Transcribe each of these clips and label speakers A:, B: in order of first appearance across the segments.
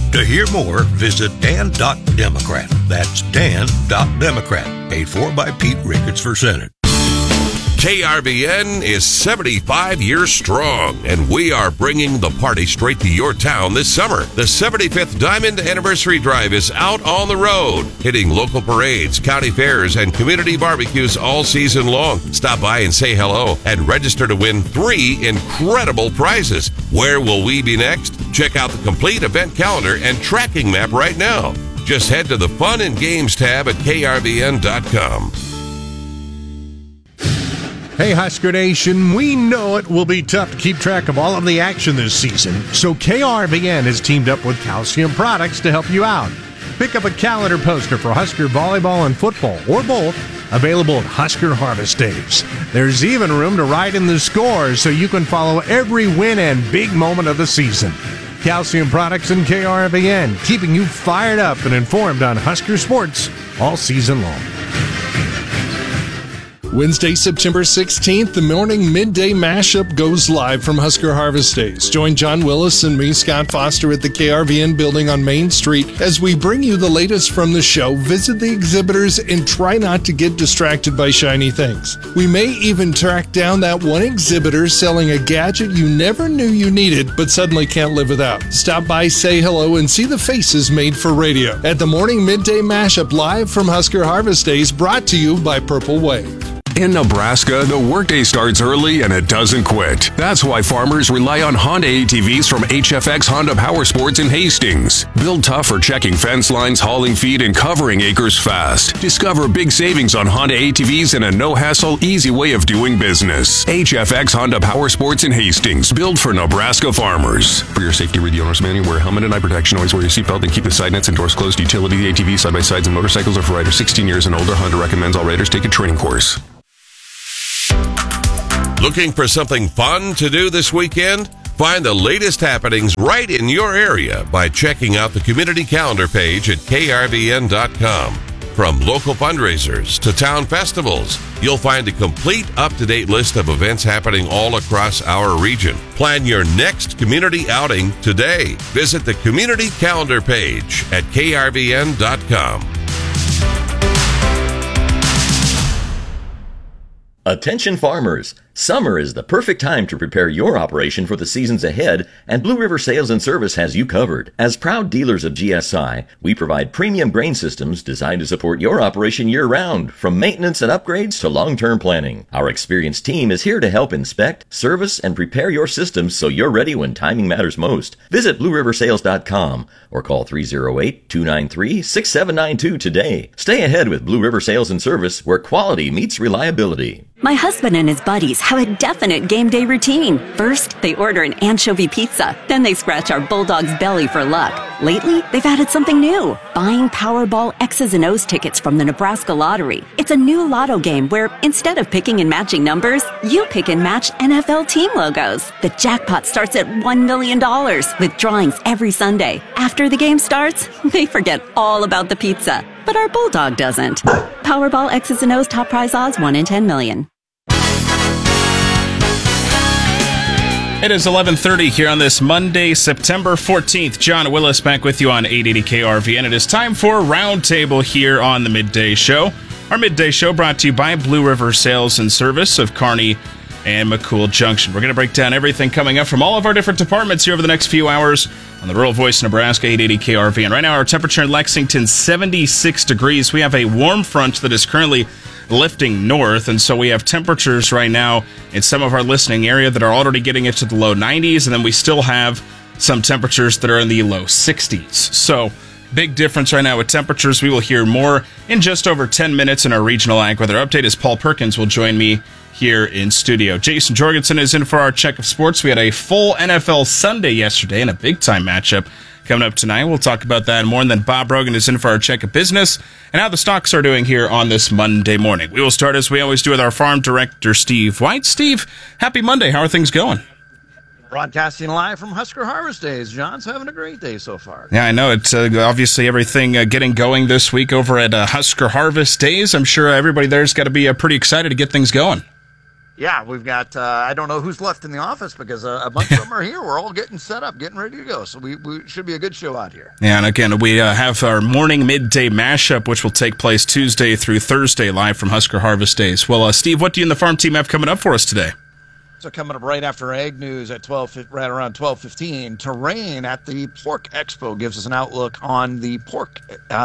A: To hear more, visit dan.democrat. That's dan.democrat. Paid for by Pete Ricketts for Senate.
B: KRVN is 75 years strong, and we are bringing the party straight to your town this summer. The 75th Diamond Anniversary Drive is out on the road, hitting local parades, county fairs, and community barbecues all season long. Stop by and say hello and register to win 3 incredible prizes. Where will we be next? Check out the complete event calendar and tracking map right now. Just head to the Fun and Games tab at krvn.com.
C: Hey, Husker Nation, we know it will be tough to keep track of all of the action this season, so KRVN has teamed up with Calcium Products to help you out. Pick up a calendar poster for Husker volleyball and football, or both, available at Husker Harvest Days. There's even room to write in the scores so you can follow every win and big moment of the season. Calcium Products and KRVN, keeping you fired up and informed on Husker sports all season long.
D: Wednesday, September 16th, the morning midday mashup goes live from Husker Harvest Days. Join John Willis and me, Scott Foster, at the KRVN building on Main Street as we bring you the latest from the show, visit the exhibitors, and try not to get distracted by shiny things. We may even track down that one exhibitor selling a gadget you never knew you needed but suddenly can't live without. Stop by, say hello, and see the faces made for radio at the morning midday mashup live from Husker Harvest Days, brought to you by Purple Wave.
E: In Nebraska, the workday starts early and it doesn't quit. That's why farmers rely on Honda ATVs from HFX Honda Power Sports in Hastings. Built tough for checking fence lines, hauling feed, and covering acres fast. Discover big savings on Honda ATVs and a no-hassle, easy way of doing business. HFX Honda Power Sports in Hastings, built for Nebraska farmers. For your safety, read the owner's manual. Wear a helmet and eye protection. Always wear your seatbelt and keep the side nets and doors closed. Utility, ATV, side-by-sides, and motorcycles are for riders 16 years and older. Honda recommends all riders take a training course.
B: Looking for something fun to do this weekend? Find the latest happenings right in your area by checking out the community calendar page at krvn.com. From local fundraisers to town festivals, you'll find a complete up-to-date list of events happening all across our region. Plan your next community outing today. Visit the community calendar page at krvn.com.
F: Attention farmers! Summer is the perfect time to prepare your operation for the seasons ahead, and Blue River Sales and Service has you covered. As proud dealers of GSI, we provide premium grain systems designed to support your operation year-round, from maintenance and upgrades to long-term planning. Our experienced team is here to help inspect, service, and prepare your systems so you're ready when timing matters most. Visit BlueRiverSales.com or call 308-293-6792 today. Stay ahead with Blue River Sales and Service, where quality meets reliability.
G: My husband and his buddies have a definite game day routine. First, they order an anchovy pizza. Then they scratch our bulldog's belly for luck. Lately, they've added something new, buying Powerball X's and O's tickets from the Nebraska Lottery. It's a new lotto game where, instead of picking and matching numbers, you pick and match NFL team logos. The jackpot starts at $1 million, with drawings every Sunday. After the game starts, they forget all about the pizza. But our bulldog doesn't. Powerball X's and O's top prize odds 1 in 10 million.
H: It is 11:30 here on this Monday, September 14th. John Willis back with you on 880 KRVN. It is time for Roundtable here on the Midday Show. Our Midday Show brought to you by Blue River Sales and Service of Kearney and McCool Junction. We're going to break down everything coming up from all of our different departments here over the next few hours on the Rural Voice Nebraska 880 KRVN. Right now, our temperature in Lexington, 76 degrees. We have a warm front that is currently lifting north, and so we have temperatures right now in some of our listening area that are already getting into the low 90s, and then we still have some temperatures that are in the low 60s. So, big difference right now with temperatures. We will hear more in just over 10 minutes in our regional ag weather update as Paul Perkins will join me here in studio. Jason Jorgensen is in for our check of sports. We had a full NFL Sunday yesterday and a big-time matchup coming up tonight. We'll talk about that and more. And then Bob Rogan is in for our check of business and how the stocks are doing here on this Monday morning. We will start, as we always do, with our farm director, Steve White. Steve, happy Monday. How are things going?
I: Broadcasting live from Husker Harvest Days. John's having a great day so far.
H: Yeah, I know. It's obviously everything getting going this week over at Husker Harvest Days. I'm sure everybody there's got to be pretty excited to get things going.
I: Yeah, we've got, I don't know who's left in the office because a bunch of them are here. We're all getting set up, getting ready to go. So we should be a good show out here.
H: Yeah, and again, we have our morning midday mashup, which will take place Tuesday through Thursday live from Husker Harvest Days. Well, Steve, what do you and the farm team have coming up for us today?
I: So coming up right after Ag News at right around 12:15, Terrain at the Pork Expo gives us an outlook on the pork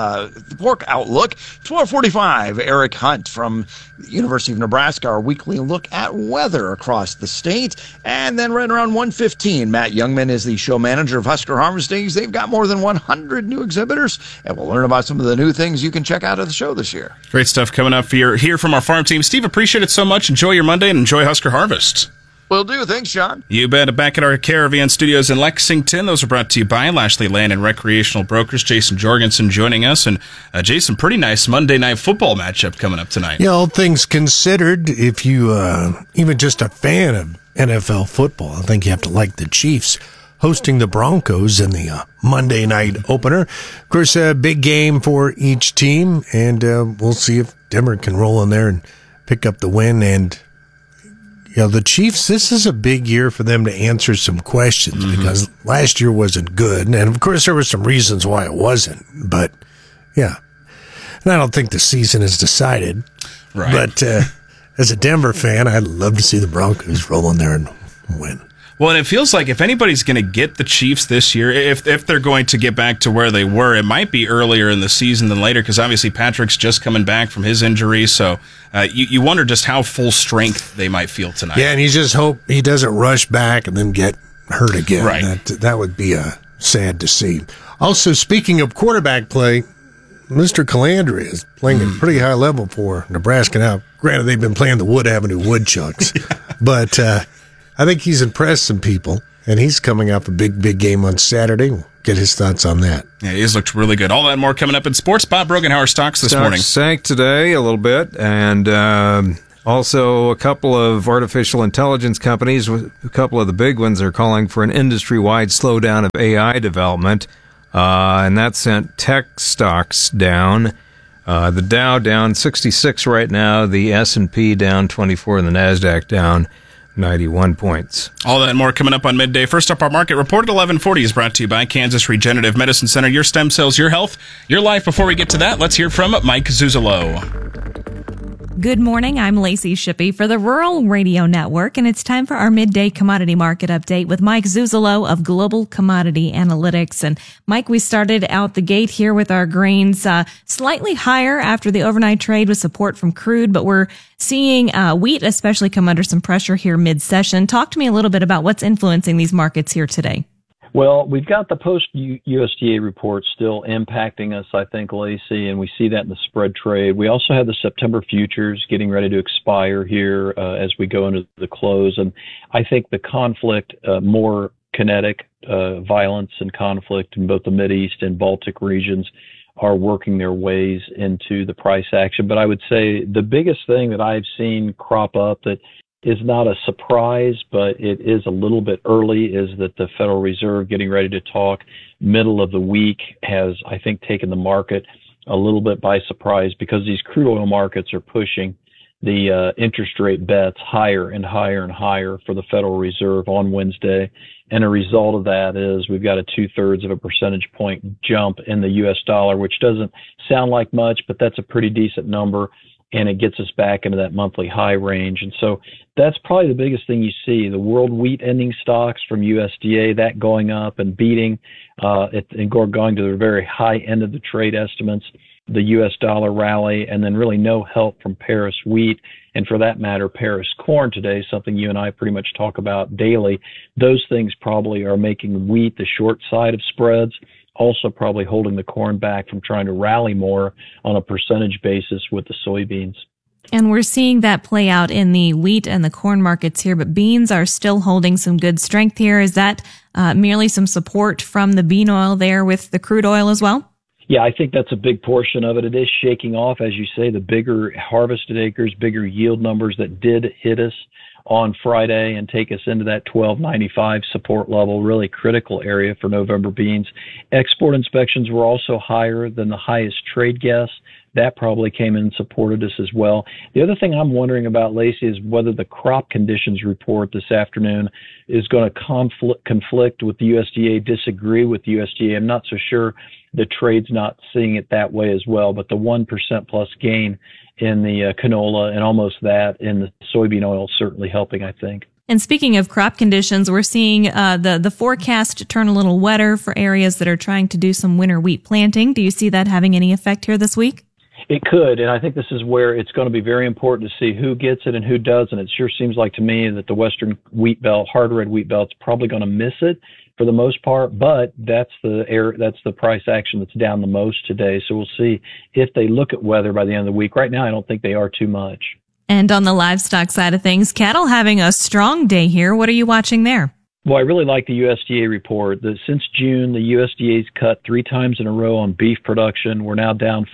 I: outlook. 12:45, Eric Hunt from the University of Nebraska, our weekly look at weather across the state. And then right around 1:15, Matt Youngman is the show manager of Husker Harvest Days. They've got more than 100 new exhibitors, and we'll learn about some of the new things you can check out at the show this year.
H: Great stuff coming up here from our farm team. Steve, appreciate it so much. Enjoy your Monday and enjoy Husker Harvest.
I: Will do. Thanks, John.
H: You bet. Back at our KRVN studios in Lexington. Those are brought to you by Lashley Land and Recreational Brokers. Jason Jorgensen joining us. And Jason, pretty nice Monday Night Football matchup coming up tonight.
C: Yeah, all things considered, if you even just a fan of NFL football, I think you have to like the Chiefs hosting the Broncos in the Monday night opener. Of course, a big game for each team, and we'll see if Denver can roll in there and pick up the win. And the Chiefs, this is a big year for them to answer some questions because last year wasn't good. And, of course, there were some reasons why it wasn't. But, yeah. And I don't think the season is decided.
H: Right.
C: But as a Denver fan, I'd love to see the Broncos roll in there and win.
H: Well, and it feels like if anybody's going to get the Chiefs this year, if they're going to get back to where they were, it might be earlier in the season than later because obviously Patrick's just coming back from his injury. So you wonder just how full strength they might feel tonight.
C: Yeah, and you just hope he doesn't rush back and then get hurt again.
H: Right.
C: That would be sad to see. Also, speaking of quarterback play, Mr. Calandria is playing at a pretty high level for Nebraska. Now, granted, they've been playing the Wood Avenue Woodchucks, but I think he's impressed some people, and he's coming off a big game on Saturday. We'll get his thoughts on that.
H: Yeah, he's looked really good. All that and more coming up in sports. Bob Brogenhauer stocks this morning.
J: Sank today a little bit, and also a couple of artificial intelligence companies, a couple of the big ones, are calling for an industry-wide slowdown of AI development, and that sent tech stocks down. The Dow down 66 right now, the S&P down 24, and the NASDAQ down 91 points.
H: All that and more coming up on midday. First up, our market report at 11:40 is brought to you by Kansas Regenerative Medicine Center. Your stem cells, your health, your life. Before we get to that, let's hear from Mike Zuzolo.
K: Good morning. I'm Lacey Shippey for the Rural Radio Network, and it's time for our midday commodity market update with Mike Zuzolo of Global Commodity Analytics. And Mike, we started out the gate here with our grains slightly higher after the overnight trade with support from crude, but we're seeing wheat especially come under some pressure here mid-session. Talk to me a little bit about what's influencing these markets here today.
L: Well, we've got the post-USDA report still impacting us, I think, Lacey, and we see that in the spread trade. We also have the September futures getting ready to expire here as we go into the close. And I think the conflict, more kinetic violence and conflict in both the Mideast and Baltic regions are working their ways into the price action. But I would say the biggest thing that I've seen crop up that is not a surprise, but it is a little bit early, is that the Federal Reserve getting ready to talk middle of the week has, I think, taken the market a little bit by surprise because these crude oil markets are pushing the interest rate bets higher and higher and higher for the Federal Reserve on Wednesday. And a result of that is we've got a 2/3 of a percentage point jump in the U.S. dollar, which doesn't sound like much, but that's a pretty decent number. And it gets us back into that monthly high range. And so that's probably the biggest thing you see. The world wheat ending stocks from USDA, that going up and beating and going to the very high end of the trade estimates, the U.S. dollar rally, and then really no help from Paris wheat. And for that matter, Paris corn today, something you and I pretty much talk about daily. Those things probably are making wheat the short side of spreads, also probably holding the corn back from trying to rally more on a percentage basis with the soybeans.
K: And we're seeing that play out in the wheat and the corn markets here, but beans are still holding some good strength here. Is that merely some support from the bean oil there with the crude oil as well?
L: Yeah, I think that's a big portion of it. It is shaking off, as you say, the bigger harvested acres, bigger yield numbers that did hit us on Friday and take us into that 12.95 support level, really critical area for November beans. Export inspections were also higher than the highest trade guess, That probably came in and supported us as well. The other thing I'm wondering about, Lacey, is whether the crop conditions report this afternoon is going to conflict with the USDA, disagree with the USDA. I'm not so sure the trade's not seeing it that way as well, but the 1% plus gain in the canola and almost that in the soybean oil certainly helping, I think.
K: And speaking of crop conditions, we're seeing the forecast turn a little wetter for areas that are trying to do some winter wheat planting. Do you see that having any effect here this week?
L: It could, and I think this is where it's going to be very important to see who gets it and who doesn't. It sure seems like to me that the Western wheat belt, hard red wheat belt, is probably going to miss it for the most part, but that's the price action that's down the most today. So we'll see if they look at weather by the end of the week. Right now, I don't think they are too much.
K: And on the livestock side of things, cattle having a strong day here. What are you watching there?
L: Well, I really like the USDA report. Since June, the USDA's cut 3 times in a row on beef production. We're now down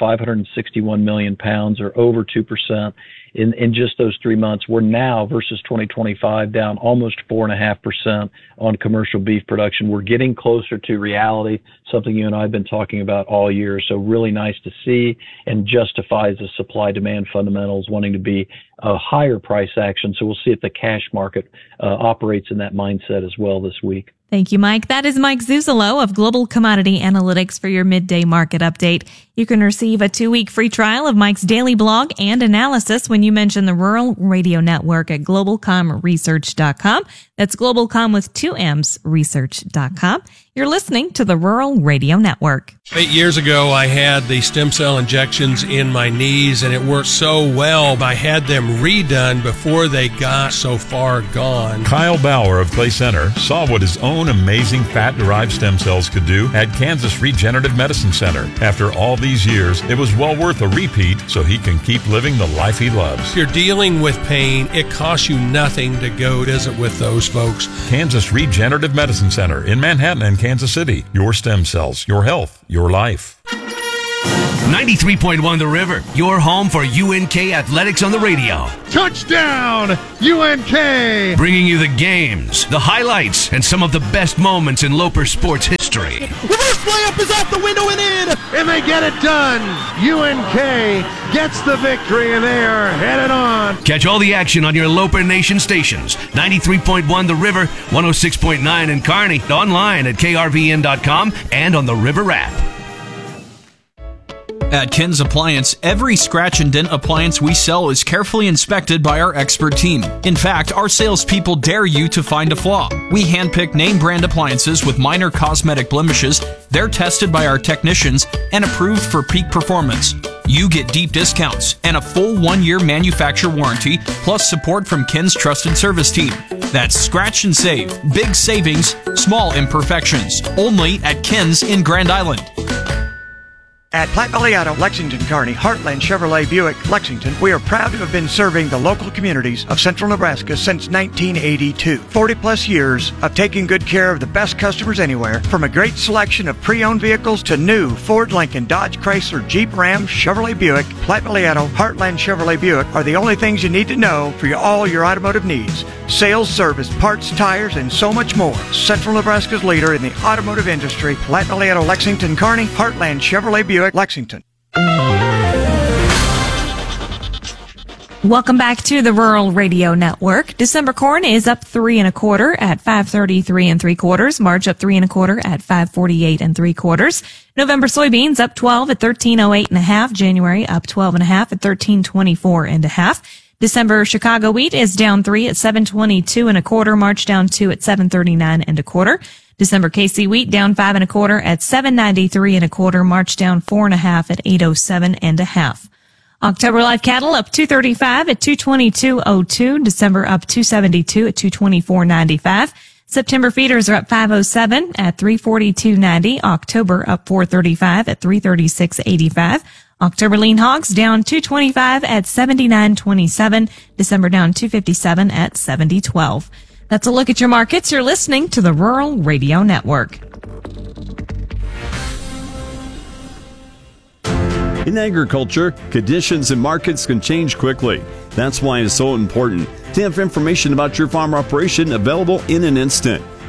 L: 561 million pounds, or over 2%. In just those 3 months. We're now, versus 2025, down almost 4.5% on commercial beef production. We're getting closer to reality, something you and I have been talking about all year. So really nice to see, and justifies the supply-demand fundamentals wanting to be a higher price action. So we'll see if the cash market operates in that mindset as well this week.
K: Thank you, Mike. That is Mike Zuzolo of Global Commodity Analytics for your midday market update. You can receive a 2-week free trial of Mike's daily blog and analysis when you mention the Rural Radio Network at globalcomresearch.com. That's globalcom with 2 M's, research.com. You're listening to the Rural Radio Network.
M: 8 years ago, I had the stem cell injections in my knees, and it worked so well. I had them redone before they got so far gone.
N: Kyle Bauer of Clay Center saw what his own amazing fat-derived stem cells could do at Kansas Regenerative Medicine Center. After all these years, it was well worth a repeat so he can keep living the life he loves.
M: If you're dealing with pain, it costs you nothing to go visit with those folks.
N: Kansas Regenerative Medicine Center in Manhattan and Kansas City. Your stem cells, your health, your life.
O: 93.1 The River, your home for UNK Athletics on the radio.
C: Touchdown, UNK!
O: Bringing you the games, the highlights, and some of the best moments in Loper sports history.
C: Reverse layup is out the window and in, and they get it done. UNK gets the victory, and they are headed on.
O: Catch all the action on your Loper Nation stations. 93.1 The River, 106.9 in Kearney, online at krvn.com and on the River app.
P: At Ken's Appliance, every scratch and dent appliance we sell is carefully inspected by our expert team. In fact, our salespeople dare you to find a flaw. We handpick name brand appliances with minor cosmetic blemishes. They're tested by our technicians and approved for peak performance. You get deep discounts and a full 1-year manufacturer warranty, plus support from Ken's trusted service team. That's scratch and save. Big savings, small imperfections. Only at Ken's in Grand Island.
Q: At Platte Valley Auto, Lexington, Kearney, Heartland Chevrolet Buick, Lexington, we are proud to have been serving the local communities of central Nebraska since 1982. 40 plus years of taking good care of the best customers anywhere, from a great selection of pre-owned vehicles to new Ford, Lincoln, Dodge, Chrysler, Jeep, Ram, Chevrolet Buick. Platte Valley Auto, Heartland Chevrolet Buick are the only things you need to know for all your automotive needs. Sales, service, parts, tires, and so much more. Central Nebraska's leader in the automotive industry, Platte Valley Auto, Lexington, Kearney, Heartland Chevrolet Buick, Lexington.
K: Welcome back to the Rural Radio Network. December corn is up 3 1/4 at 5.33 3/4. March up 3 1/4 at 5.48 3/4. November soybeans up 12 at 13.08 1/2. January up 12 1/2 at 13.24 1/2. December Chicago wheat is down 3 at 7.22 1/4. March down 2 at 7.39 1/4. December KC wheat down 5 1/4 at 7.93 1/4. March down 4 1/2 at 8.07 1/2. October live cattle up 235 at 222.02. December up 272 at 224.95. September feeders are up 507 at 342.90. October up 435 at 336.85. October lean hogs down 225 at 79.27. December down 257 at 70.12. That's a look at your markets. You're listening to the Rural Radio Network.
R: In agriculture, conditions and markets can change quickly. That's why it's so important to have information about your farm operation available in an instant.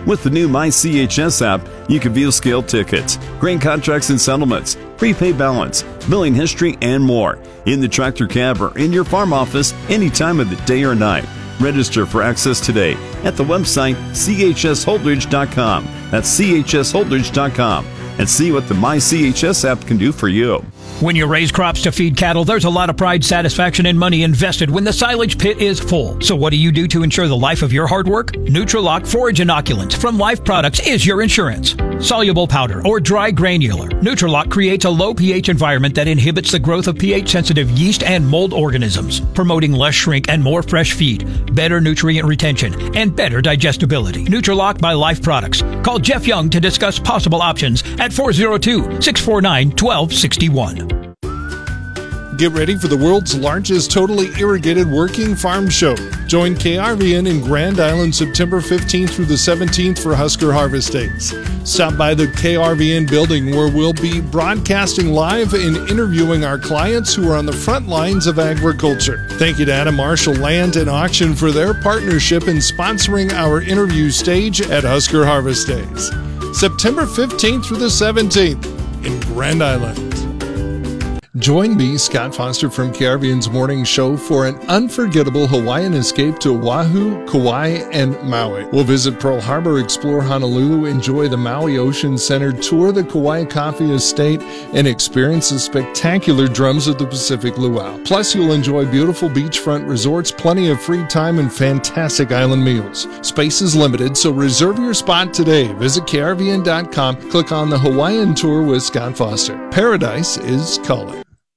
R: With the new MyCHS app, you can view scale tickets, grain contracts and settlements, prepay balance, billing history, and more in the tractor cab or in your farm office any time of the day or night. Register for access today at the website chsholdridge.com. That's chsholdridge.com. And see what the MyCHS app can do for you.
S: When you raise crops to feed cattle, there's a lot of pride, satisfaction, and money invested when the silage pit is full. So what do you do to ensure the life of your hard work? Nutrilock Forage Inoculant from Life Products is your insurance. Soluble powder or dry granular, Nutrilock creates a low pH environment that inhibits the growth of pH-sensitive yeast and mold organisms, promoting less shrink and more fresh feed, better nutrient retention, and better digestibility. Nutrilock by Life Products. Call Jeff Young to discuss possible options at 402-649-1261.
D: Get ready for the world's largest totally irrigated working farm show. Join KRVN in Grand Island September 15th through the 17th for Husker Harvest Days. Stop by the KRVN building where we'll be broadcasting live and interviewing our clients who are on the front lines of agriculture. Thank you to Adam Marshall Land and Auction for their partnership in sponsoring our interview stage at Husker Harvest Days. September 15th through the 17th in Grand Island. Join me, Scott Foster from KRVN's Morning Show for an unforgettable Hawaiian escape to Oahu, Kauai, and Maui. We'll visit Pearl Harbor, explore Honolulu, enjoy the Maui Ocean Center, tour the Kauai Coffee Estate, and experience the spectacular drums of the Pacific Luau. Plus, you'll enjoy beautiful beachfront resorts, plenty of free time, and fantastic island meals. Space is limited, so reserve your spot today. Visit KRVN.com, click on the Hawaiian Tour with Scott Foster. Paradise is calling.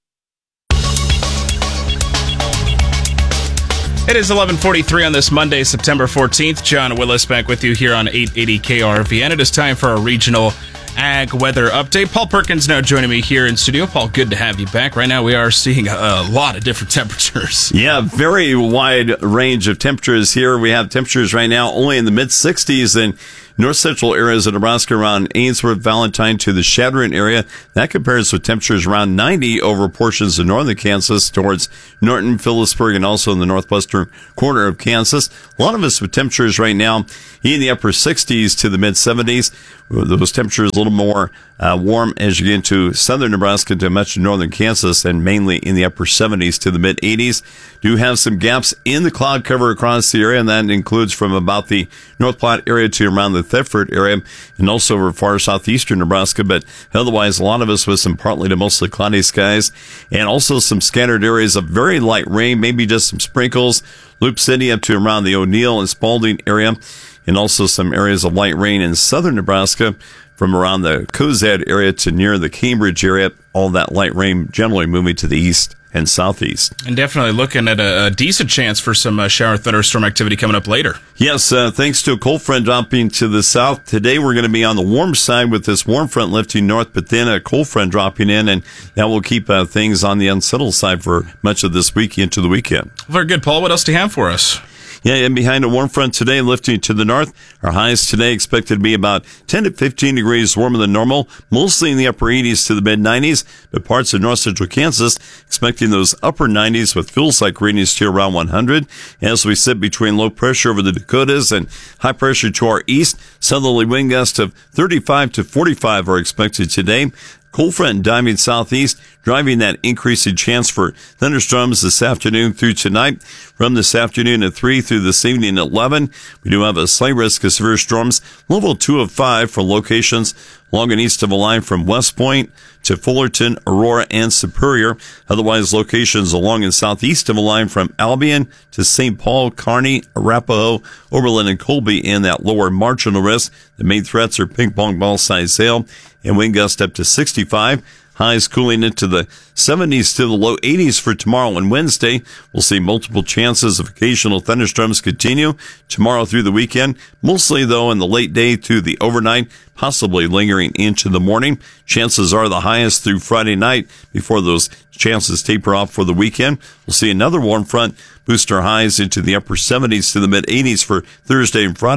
H: It is 11:43 on this Monday, September 14th. John Willis back with you here on 880 KRVN. It is time for our regional ag weather update. Paul Perkins now joining me here in studio. Paul, good to have you back. Right now we are seeing a lot of different temperatures.
R: Yeah, very wide range of temperatures here. We have temperatures right now only in the mid-60s in north central areas of Nebraska around Ainsworth, Valentine to the Shadron area. That compares with temperatures around 90 over portions of northern Kansas towards Norton, Phillipsburg, and also in the northwestern corner of Kansas. A lot of us with temperatures right now in the upper 60s to the mid-70s. Those temperatures a little more warm as you get into southern Nebraska to much of northern Kansas, and mainly in the upper 70s to the mid-80s. Do have some gaps in the cloud cover across the area, and that includes from about the North Platte area to around the Thetford area, and also over far southeastern Nebraska. But otherwise, a lot of us with some partly to mostly cloudy skies, and also some scattered areas of very light rain, maybe just some sprinkles. Loop City up to around the O'Neill and Spalding area, and also some areas of light rain in southern Nebraska from around the Cozad area to near the Cambridge area. All that light rain generally moving to the east and southeast.
H: And definitely looking at a decent chance for some shower thunderstorm activity coming up later.
R: Yes, thanks to a cold front dropping to the south. Today we're going to be on the warm side with this warm front lifting north, but then a cold front dropping in, and that will keep things on the unsettled side for much of this week into the weekend.
H: Very good, Paul. What else do you have for us?
R: Yeah, and behind a warm front today, lifting to the north, our highs today expected to be about 10 to 15 degrees warmer than normal, mostly in the upper 80s to the mid-90s, but parts of north central Kansas expecting those upper 90s with feels like readings to around 100. As we sit between low pressure over the Dakotas and high pressure to our east, southerly wind gusts of 35 to 45 are expected today. Cold front diving southeast, driving that increasing chance for thunderstorms this afternoon through tonight. From this afternoon at 3 through this evening at 11, we do have a slight risk of severe storms, level 2 of 5 for locations along and east of a line from West Point to Fullerton, Aurora, and Superior. Otherwise, locations along and southeast of a line from Albion to St. Paul, Kearney, Arapahoe, Oberlin, and Colby in that lower marginal risk. The main threats are ping pong ball size hail and wind gust up to 65. Highs cooling into the 70s to the low 80s for tomorrow and Wednesday. We'll see multiple chances of occasional thunderstorms continue tomorrow through the weekend, mostly though in the late day to the overnight, possibly lingering into the morning. Chances are the highest through Friday night before those chances taper off for the weekend. We'll see another warm front boost our highs into the upper 70s to the mid 80s for Thursday and Friday.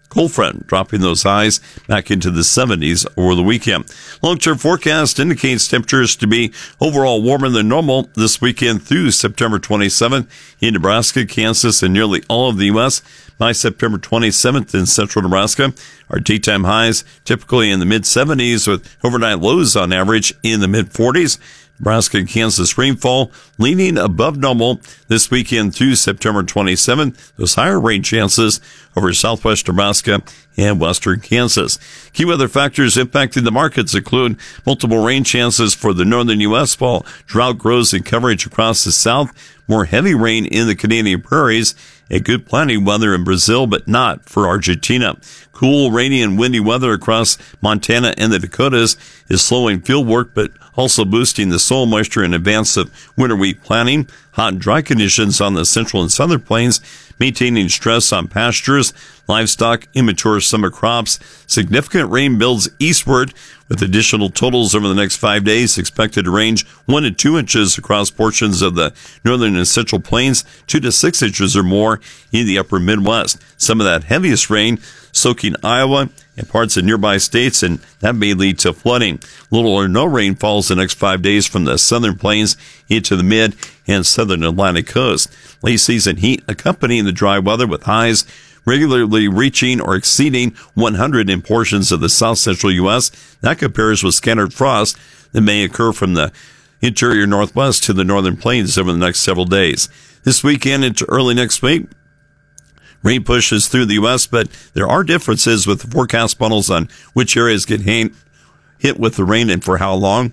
R: cold front, dropping those highs back into the 70s over the weekend. Long-term forecast indicates temperatures to be overall warmer than normal this weekend through September 27th in Nebraska, Kansas, and nearly all of the U.S. By September 27th in central Nebraska, our daytime highs typically in the mid-70s with overnight lows on average in the mid-40s. Nebraska and Kansas rainfall leaning above normal this weekend through September 27th. Those higher rain chances over southwest Nebraska and western Kansas. Key weather factors impacting the markets include multiple rain chances for the northern U.S. while drought grows in coverage across the south, more heavy rain in the Canadian prairies, and good planting weather in Brazil, but not for Argentina. Cool, rainy, and windy weather across Montana and the Dakotas is slowing field work, but also boosting the soil moisture in advance of winter wheat planting. Hot and dry conditions on the central and southern plains, maintaining stress on pastures, livestock, immature summer crops. Significant rain builds eastward, with additional totals over the next 5 days expected to range 1 to 2 inches across portions of the northern and central plains, 2 to 6 inches or more in the upper Midwest. Some of that heaviest rain soaking Iowa and parts of nearby states, and that may lead to flooding. Little or no rain falls the next 5 days from the southern plains into the mid and southern Atlantic coast. Late season heat accompanying the dry weather with highs regularly reaching or exceeding 100 in portions of the south central U.S. That compares with scattered frost that may occur from the interior northwest to the northern plains over the next several days. This weekend into early next week, rain pushes through the U.S., but there are differences with the forecast models on which areas get hit with the rain and for how long.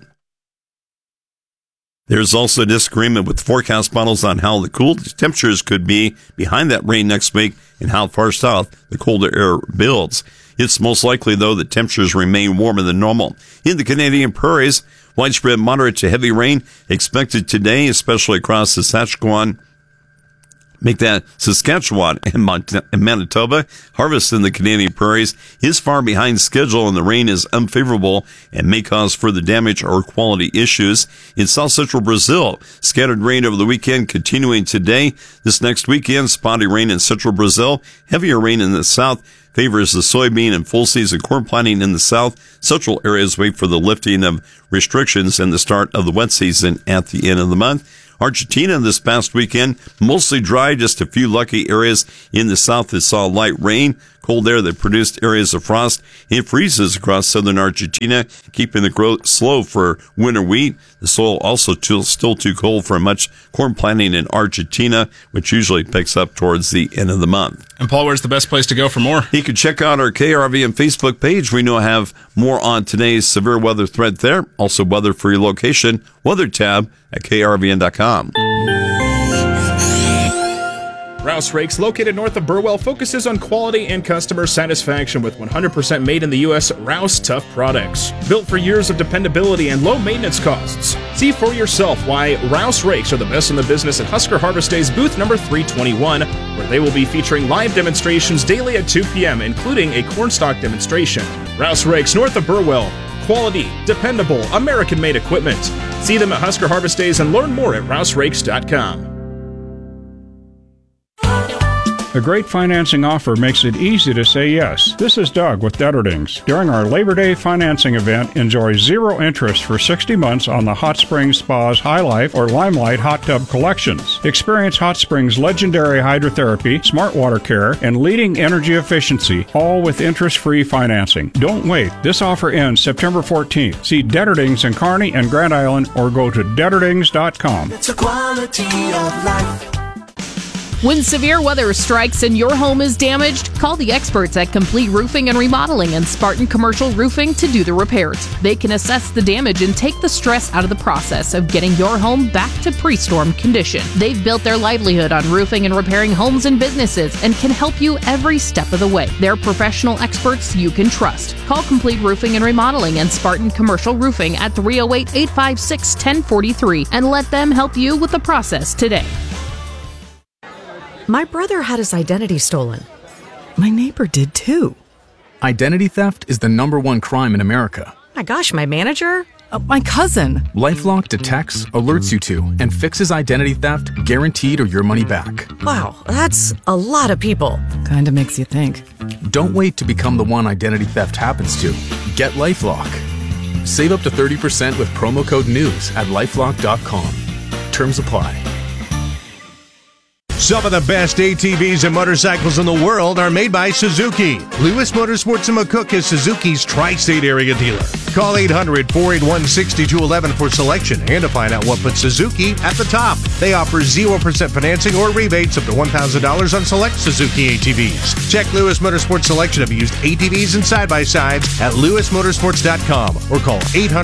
R: There's also a disagreement with forecast models on how the cool temperatures could be behind that rain next week and how far south the colder air builds. It's most likely, though, that temperatures remain warmer than normal. In the Canadian prairies, widespread moderate to heavy rain expected today, especially across the Saskatchewan, Saskatchewan and Manitoba. Harvest in the Canadian prairies is far behind schedule, and the rain is unfavorable and may cause further damage or quality issues. In south central Brazil, scattered rain over the weekend continuing today. This next weekend, spotty rain in central Brazil, heavier rain in the south favors the soybean and full season corn planting in the south. Central areas wait for the lifting of restrictions and the start of the wet season at the end of the month. Argentina this past weekend, mostly dry, just a few lucky areas in the south that saw light rain. Cold air that produced areas of frost. It freezes across southern Argentina, keeping the growth slow for winter wheat. The soil also still too cold for much corn planting in Argentina, which usually picks up towards the end of the month.
H: And Paul, where's the best place to go for more?
R: You can check out our KRVN Facebook page. We now have more on today's severe weather threat there. Also weather for your location. Weather tab at krvn.com.
H: Rouse Rakes, located north of Burwell, focuses on quality and customer satisfaction with 100% made in the U.S. Rouse Tough products. Built for years of dependability and low maintenance costs. See for yourself why Rouse Rakes are the best in the business at Husker Harvest Days booth number 321, where they will be featuring live demonstrations daily at 2 p.m., including a cornstalk demonstration. Rouse Rakes, north of Burwell. Quality, dependable, American-made equipment. See them at Husker Harvest Days and learn more at rouserakes.com.
T: A great financing offer makes it easy to say yes. This is Doug with Detterdings. During our Labor Day financing event, enjoy 0 interest for 60 months on the Hot Springs Spas High Life or Limelight Hot Tub collections. Experience Hot Springs' legendary hydrotherapy, smart water care, and leading energy efficiency, all with interest-free financing. Don't wait. This offer ends September 14th. See Detterdings in Kearney and Grand Island or go to Detterdings.com.
U: It's a quality of life.
V: When severe weather strikes and your home is damaged, call the experts at Complete Roofing and Remodeling and Spartan Commercial Roofing to do the repairs. They can assess the damage and take the stress out of the process of getting your home back to pre-storm condition. They've built their livelihood on roofing and repairing homes and businesses and can help you every step of the way. They're professional experts you can trust. Call Complete Roofing and Remodeling and Spartan Commercial Roofing at 308-856-1043 and let them help you with the process today.
W: My brother had his identity stolen. My neighbor did too.
X: Identity theft is the #1 crime in America.
W: My gosh, my manager?
A: My cousin.
B: LifeLock detects, alerts you to, and fixes identity theft, guaranteed or your money back.
A: Wow, that's a lot of people. Kinda makes you think.
B: Don't wait to become the one identity theft happens to. Get LifeLock. Save up to 30% with promo code NEWS at LifeLock.com. Terms apply.
C: Some of the best ATVs and motorcycles in the world are made by Suzuki. Lewis Motorsports in McCook is Suzuki's tri-state area dealer. Call 800-481-6211 for selection and to find out what puts Suzuki at the top. They offer 0% financing or rebates up to $1,000 on select Suzuki ATVs. Check Lewis Motorsports selection of used ATVs and side-by-sides at lewismotorsports.com or call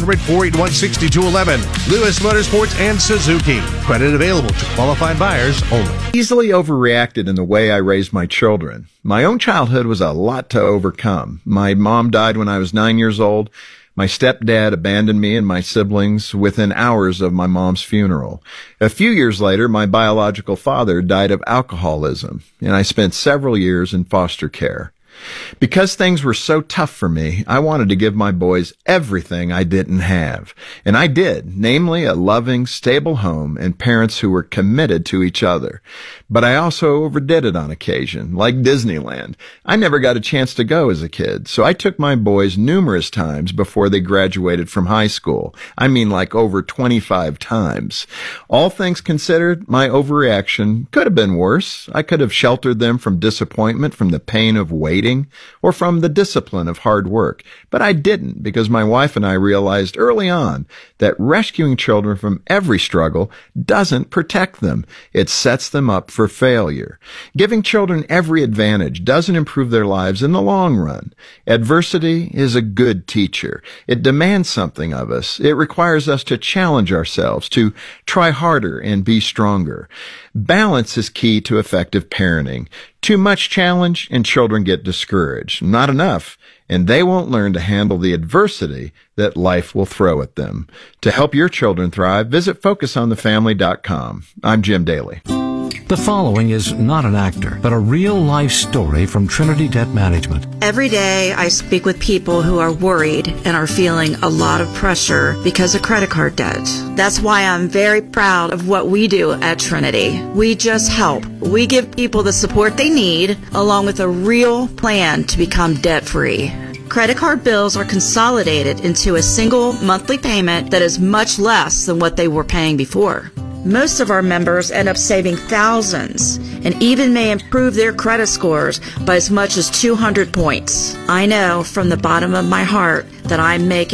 C: 800-481-6211. Lewis Motorsports and Suzuki. Credit available to qualified buyers only.
E: Easily overreacted in the way I raised my children. My own childhood was a lot to overcome. My mom died when I was 9 years old. My stepdad abandoned me and my siblings within hours of my mom's funeral. A few years later, my biological father died of alcoholism, and I spent several years in foster care. Because things were so tough for me, I wanted to give my boys everything I didn't have. And I did, namely a loving, stable home and parents who were committed to each other. But I also overdid it on occasion, like Disneyland. I never got a chance to go as a kid, so I took my boys numerous times before they graduated from high school. I mean like over 25 times. All things considered, my overreaction could have been worse. I could have sheltered them from disappointment, from the pain of waiting, or from the discipline of hard work. But I didn't, because my wife and I realized early on that rescuing children from every struggle doesn't protect them. It sets them up for failure. Giving children every advantage doesn't improve their lives in the long run. Adversity is a good teacher. It demands something of us. It requires us to challenge ourselves, to try harder and be stronger. Balance is key to effective parenting. Too much challenge and children get discouraged. Not enough, and they won't learn to handle the adversity that life will throw at them. To help your children thrive, visit FocusOnTheFamily.com. I'm Jim Daly.
X: The following is not an actor, but a real-life story from Trinity Debt Management.
Y: Every day I speak with people who are worried and are feeling a lot of pressure because of credit card debt. That's why I'm very proud of what we do at Trinity. We just help. We give people the support they need, along with a real plan to become debt-free. Credit card bills are consolidated into a single monthly payment that is much less than what they were paying before. Most of our members end up saving thousands and even may improve their credit scores by as much as 200 points. I know from the bottom of my heart that I'm making